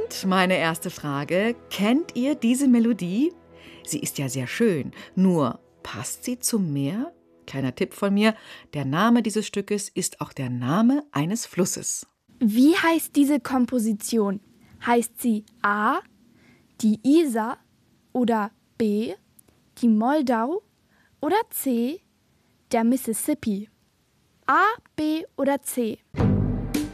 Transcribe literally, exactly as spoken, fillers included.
Und meine erste Frage, kennt ihr diese Melodie? Sie ist ja sehr schön, nur passt sie zum Meer? Kleiner Tipp von mir, der Name dieses Stückes ist auch der Name eines Flusses. Wie heißt diese Komposition? Heißt sie A, die Isar oder B, die Moldau oder C, der Mississippi? A, B oder C?